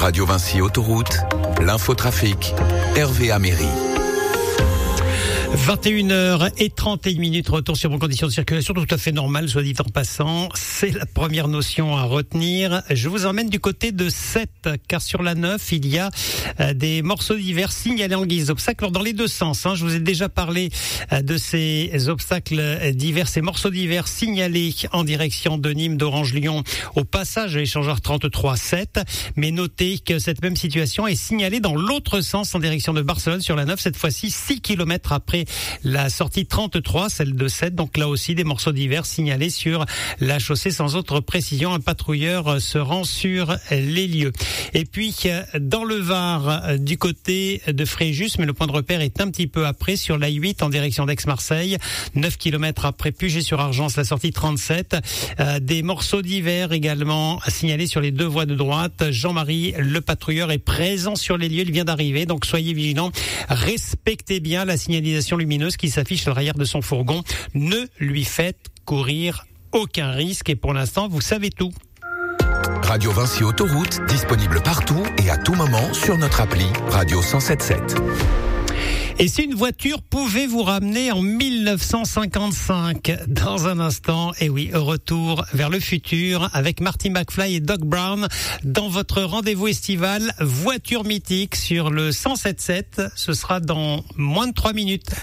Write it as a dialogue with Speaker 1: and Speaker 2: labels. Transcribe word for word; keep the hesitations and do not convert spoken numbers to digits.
Speaker 1: Radio Vinci Autoroute, l'infotrafic, Hervé Améry.
Speaker 2: vingt et une heures trente et une minutes, retour sur vos conditions de circulation tout à fait normales, soit dit en passant. C'est la première notion à retenir. Je vous emmène du côté de Sète, car sur la neuf, il y a des morceaux divers signalés en guise d'obstacles dans les deux sens. Hein. Je vous ai déjà parlé de ces obstacles divers, ces morceaux divers signalés en direction de Nîmes, d'Orange, Lyon, au passage de l'échangeur trente-trois sept. Mais notez que cette même situation est signalée dans l'autre sens en direction de Barcelone sur la neuf, cette fois-ci six kilomètres après la sortie trente-trois, celle de Sète. Donc là aussi des morceaux divers signalés sur la chaussée sans autre précision. Un patrouilleur se rend sur les lieux. Et puis dans le Var, du côté de Fréjus, mais le point de repère est un petit peu après, sur l'A huit en direction d'Aix-Marseille, neuf kilomètres après Puget-sur-Argence, la sortie trente-sept. Euh, des morceaux divers également signalés sur les deux voies de droite. Jean-Marie, le patrouilleur, est présent sur les lieux, il vient d'arriver, donc soyez vigilants, respectez bien la signalisation lumineuse qui s'affiche à l'arrière de son fourgon. Ne lui faites courir aucun risque et pour l'instant, vous savez tout.
Speaker 1: Radio Vinci Autoroute, disponible partout et à tout moment sur notre appli Radio cent sept sept.
Speaker 2: Et si une voiture pouvait vous ramener en mille neuf cent cinquante-cinq, dans un instant, et oui, retour vers le futur avec Marty McFly et Doc Brown dans votre rendez-vous estival Voiture mythique sur le cent sept sept. Ce sera dans moins de trois minutes.